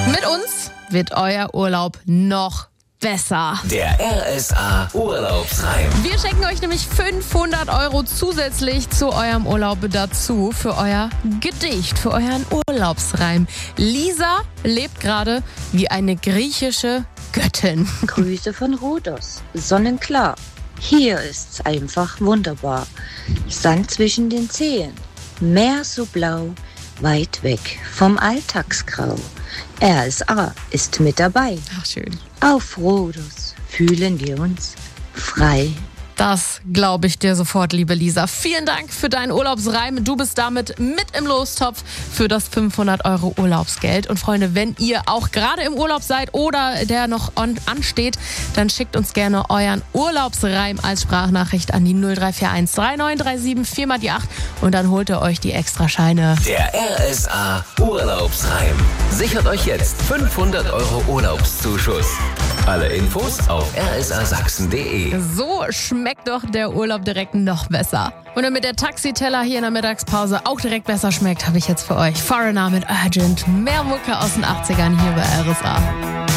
Mit uns wird euer Urlaub noch besser. Der RSA Urlaubsreim. Wir schenken euch nämlich 500 € zusätzlich zu eurem Urlaub dazu für euer Gedicht, für euren Urlaubsreim. Lisa lebt gerade wie eine griechische Göttin. Grüße von Rhodos. Sonnenklar. Hier ist's einfach wunderbar. Sand zwischen den Zehen. Meer so blau. Weit weg vom Alltagsgrau. RSA ist mit dabei. Ach, schön. Auf Rhodos fühlen wir uns frei. Das glaube ich dir sofort, liebe Lisa. Vielen Dank für deinen Urlaubsreim. Du bist damit mit im Lostopf für das 500 € Urlaubsgeld. Und Freunde, wenn ihr auch gerade im Urlaub seid oder der noch ansteht, dann schickt uns gerne euren Urlaubsreim als Sprachnachricht an die 0341 3937 4x8 und dann holt ihr euch die Extrascheine. Der RSA Urlaubsreim. Sichert euch jetzt 500 € Urlaubszuschuss. Alle Infos auf rsasachsen.de. So schmeckt doch der Urlaub direkt noch besser. Und damit der Taxiteller hier in der Mittagspause auch direkt besser schmeckt, habe ich jetzt für euch Foreigner mit Urgent. Mehr Mucke aus den 80ern hier bei RSA.